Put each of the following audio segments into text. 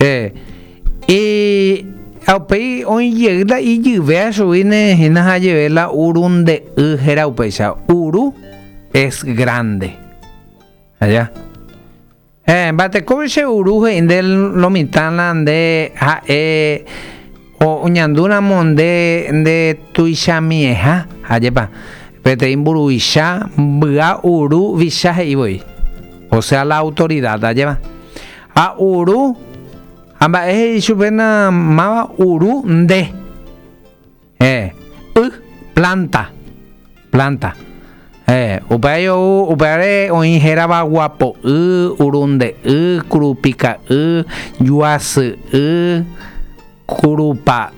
Y aupei hoy llega y lleve su vine hina lleve la urun de ujera upecha. Uru es grande. Allá. Bate coche uru indel lo mitalan de o uñanduna monde de tuisha mieja. Allá pa. Pete imburuisha bua uru visha y voy. O sea, la autoridad allá va. A uru amba subena mava uru de planta upare o injera va guapo urunde kurupika yuas kurupa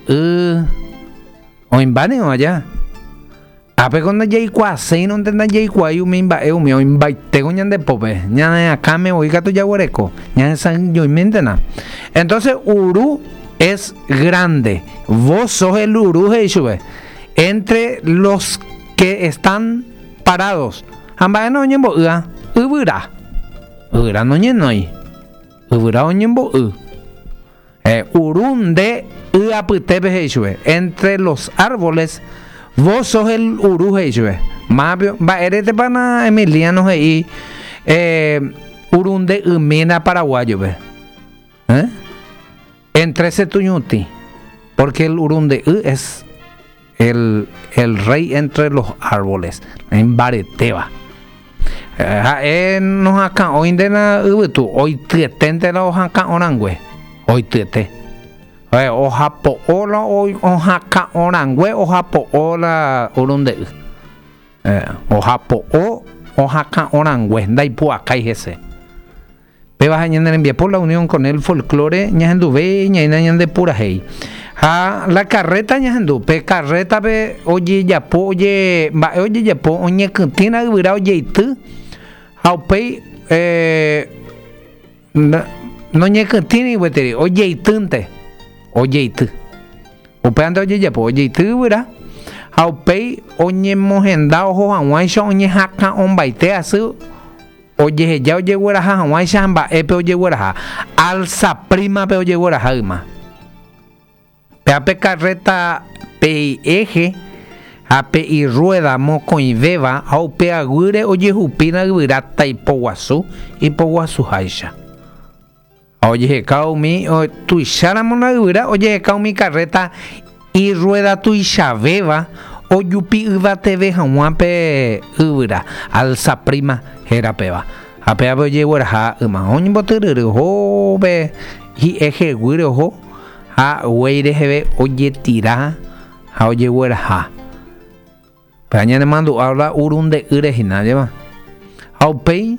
o imbane o allá. Ape cuando jay kwase no entenda jay kwayu mimba mi invite goñan de pope ña acá me oiga tu yaguareco ña san yo mentena. Entonces uru es grande. Vos sos el uru sube entre los que están parados. Amba no ñembo ubura no ñenoi ubura ñembo urun de aputebe sube entre los árboles. Vos sos el uru heisue. Mabio, va erete pana Emiliano hei urunde umena paraguayo ve. Entre ese tuñuti. Porque el urunde es el rey entre los árboles. En bareteba. Nos acá hoy de la ubetu hoy tete la hoja acá orangüe. Hoy tete. Oja po ola oja ka orangüe oja po ola urunde oja po oja ka orangüe dai pu acá y ese pe vas a enviar por la unión con el folclore ñajendu ve ñaina de pura hey la carreta ñajendu pe carreta pe oye ya po oye ya po oñe cantina vira oye itu aupe no ñe cantina y weteri oye itente oye itu upeando oye ya po oye itu vira aupe oñe mojenda ojo hawaisha oñe haka ombaite asu oye ya oye wera hawaisha amba epe oye wera alza prima pe oye wera ma pe carreta pe eje ape y rueda moco y beba aupe agure oye jupina virata y poguasu haisha. Oye, Kaumi, tu ishara monadura, oye, Kaumi carreta y rueda tu ishabeba, o yupi uva tv hamuape ura, alza prima, herapeba. Apea oye, wera, ma oñi boteru, ho, be, y eje guiro, ho, ha, weire, hebe, oye, tira, ha, oye, wera, Paña de mando habla urun de urejina, lleva. Aupei,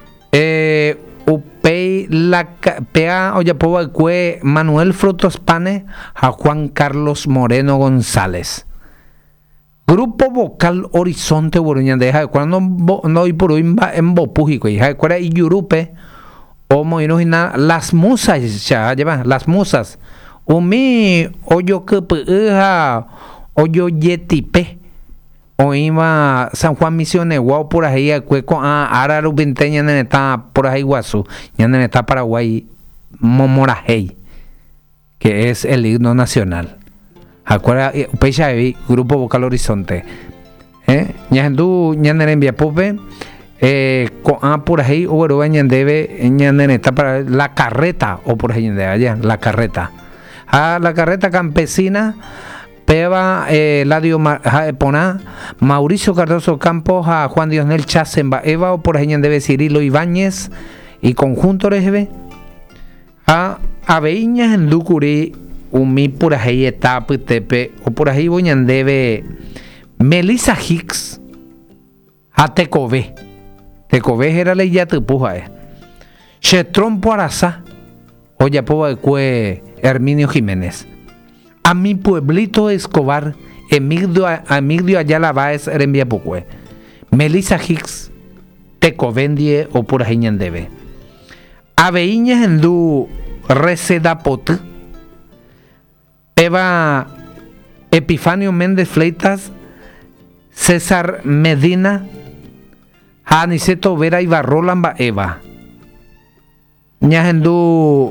upei la pea oye poba cue Manuel Frutos Pane a Juan Carlos Moreno González. Grupo Vocal Horizonte Boruña deja cuando no hay por hoy en Bopujico y cuera y Yurupe o moinojina las musas ya lleva las musas umi oyo que peja oyo yetipe o iba San Juan Misiones guau por ahí cueco araru vinteña está por ahí guasu ya está Paraguay Momorajey que es el himno nacional. Acuerda pecha Grupo Vocal Horizonte ñandu ñanere envía pope por ahí o ñandebe ñanere está para la carreta o por ahí de allá la carreta la carreta campesina peba Ladio Poná Mauricio Cardoso Campos a Juan Diosnel Chasemba Eva o por ahí ñandebe Cirilo Ibáñez y conjunto rebe a Aveiñas en Ducuri umi por ahí etapa tepe o por ahí voy debe Melissa Hicks a Tecové era ley ya te puja Chetrón Poaraza o ya poba cue Herminio Jiménez a mi pueblito Escobar Emigdio Ayala Báez Erembia Pucue Melissa Hicks Tecovendie o por ahí debe Aveiñas en Du Reseda Pot Eva Epifanio Méndez Fleitas, César Medina, Aniceto Vera Ibarrolamba Eva. Ñajendu